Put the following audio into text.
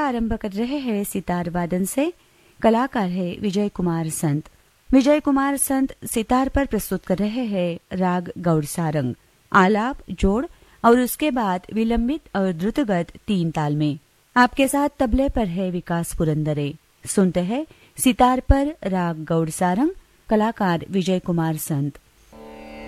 आरंभ कर रहे हैं सितार वादन से। कलाकार है विजय कुमार संत। विजय कुमार संत सितार पर प्रस्तुत कर रहे हैं राग गौड़ सारंग, आलाप, जोड़ और उसके बाद विलंबित और द्रुतगत 3 ताल में। आपके साथ तबले पर है विकास पुरंदरे। सुनते हैं सितार पर राग गौड़ सारंग, कलाकार विजय कुमार संत।